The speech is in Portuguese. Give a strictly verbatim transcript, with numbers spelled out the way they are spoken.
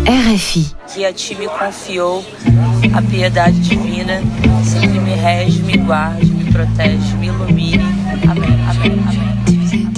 R F I. Que a ti me confiou a piedade divina, sempre me rege, me guarde, me protege, me ilumine